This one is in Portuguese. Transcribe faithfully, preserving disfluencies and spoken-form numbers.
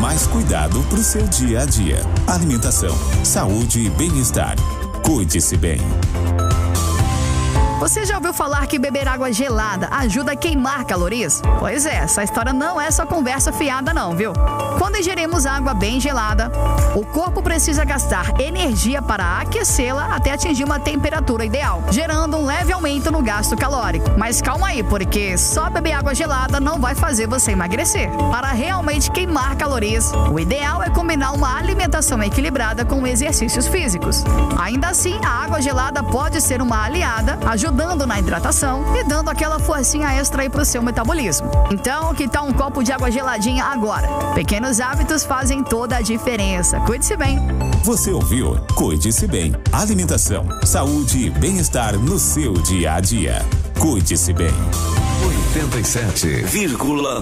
mais cuidado pro seu dia a dia. Alimentação, saúde e bem-estar. Cuide-se bem. Você já ouviu falar que beber água gelada ajuda a queimar calorias? Pois é, essa história não é só conversa fiada não, viu? Quando ingerimos água bem gelada, o corpo precisa gastar energia para aquecê-la até atingir uma temperatura ideal, gerando um leve aumento no gasto calórico. Mas calma aí, porque só beber água gelada não vai fazer você emagrecer. Para realmente queimar calorias, o ideal é combinar uma alimentação equilibrada com exercícios físicos. Ainda assim, a água gelada pode ser uma aliada, ajudando ajudando na hidratação e dando aquela forcinha extra aí pro seu metabolismo. Então, que tal um copo de água geladinha agora? Pequenos hábitos fazem toda a diferença. Cuide-se bem. Você ouviu? Cuide-se bem. Alimentação, saúde e bem-estar no seu dia a dia. Cuide-se bem. oitenta e sete vírgula